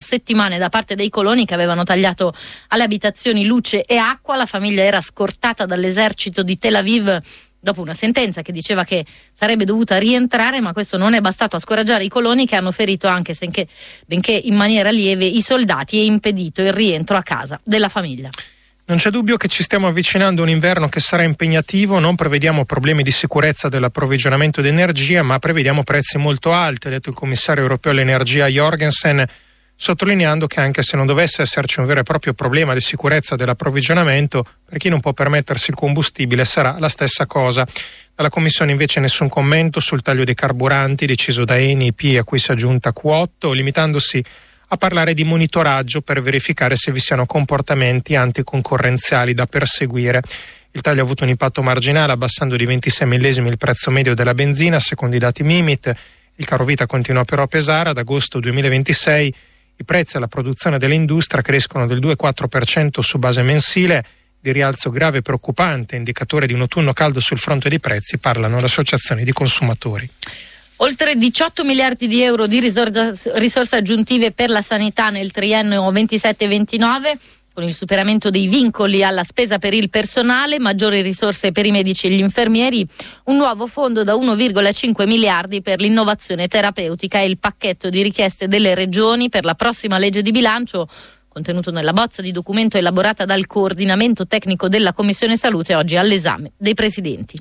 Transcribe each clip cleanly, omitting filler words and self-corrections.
settimane da parte dei coloni che avevano tagliato alle abitazioni luce e acqua. La famiglia era scortata dall'esercito di Tel Aviv dopo una sentenza che diceva che sarebbe dovuta rientrare, ma questo non è bastato a scoraggiare i coloni, che hanno ferito anche, benché in maniera lieve, i soldati e impedito il rientro a casa della famiglia. Non c'è dubbio che ci stiamo avvicinando a un inverno che sarà impegnativo. Non prevediamo problemi di sicurezza dell'approvvigionamento di energia, ma prevediamo prezzi molto alti, ha detto il commissario europeo all'energia Jorgensen, sottolineando che anche se non dovesse esserci un vero e proprio problema di sicurezza dell'approvvigionamento, per chi non può permettersi il combustibile sarà la stessa cosa. Dalla Commissione invece nessun commento sul taglio dei carburanti deciso da Eni, EP, a cui si è aggiunta Q8, limitandosi a parlare di monitoraggio per verificare se vi siano comportamenti anticoncorrenziali da perseguire. Il taglio ha avuto un impatto marginale, abbassando di 26 millesimi il prezzo medio della benzina, secondo i dati Mimit. Il carovita continua però a pesare. Ad agosto 2026 i prezzi alla produzione dell'industria crescono del 2,4% su base mensile, di rialzo grave e preoccupante, indicatore di un autunno caldo sul fronte dei prezzi, parlano le associazioni di consumatori. Oltre 18 miliardi di euro di risorse aggiuntive per la sanità nel triennio 27-29, con il superamento dei vincoli alla spesa per il personale, maggiori risorse per i medici e gli infermieri, un nuovo fondo da 1,5 miliardi per l'innovazione terapeutica e il pacchetto di richieste delle regioni per la prossima legge di bilancio, contenuto nella bozza di documento elaborata dal coordinamento tecnico della Commissione Salute, oggi all'esame dei presidenti.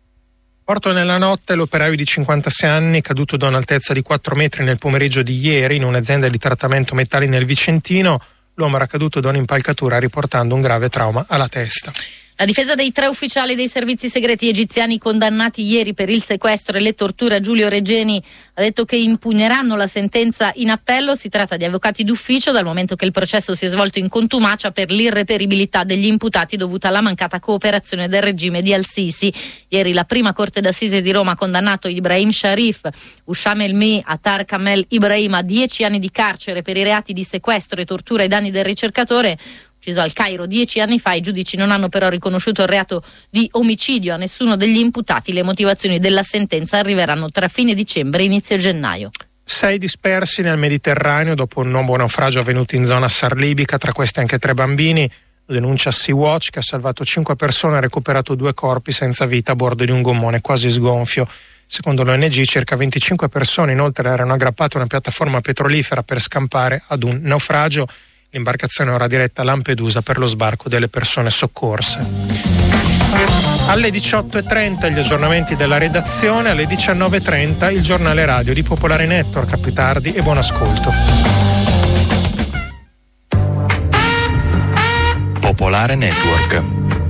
Morto nella notte l'operaio di 56 anni, caduto da un'altezza di 4 metri nel pomeriggio di ieri in un'azienda di trattamento metalli nel Vicentino. L'uomo era caduto da un'impalcatura riportando un grave trauma alla testa. La difesa dei 3 ufficiali dei servizi segreti egiziani condannati ieri per il sequestro e le torture a Giulio Regeni ha detto che impugneranno la sentenza in appello. Si tratta di avvocati d'ufficio, dal momento che il processo si è svolto in contumacia per l'irreperibilità degli imputati dovuta alla mancata cooperazione del regime di Al-Sisi. Ieri la prima corte d'assise di Roma ha condannato Ibrahim Sharif, Usham Elmi, Attar Kamel Ibrahim a 10 anni di carcere per i reati di sequestro e tortura ai danni del ricercatore. Ucciso al Cairo 10 anni fa, i giudici non hanno però riconosciuto il reato di omicidio a nessuno degli imputati. Le motivazioni della sentenza arriveranno tra fine dicembre e inizio gennaio. 6 dispersi nel Mediterraneo dopo un nuovo naufragio avvenuto in zona sarlibica, tra questi anche 3 bambini. Lo denuncia Sea-Watch, che ha salvato 5 persone e ha recuperato 2 corpi senza vita a bordo di un gommone quasi sgonfio. Secondo l'ONG circa 25 persone inoltre erano aggrappate a una piattaforma petrolifera per scampare ad un naufragio. L'imbarcazione ora diretta a Lampedusa per lo sbarco delle persone soccorse. Alle 18.30 gli aggiornamenti della redazione, alle 19.30 il giornale radio di Popolare Network. A più tardi e buon ascolto. Popolare Network.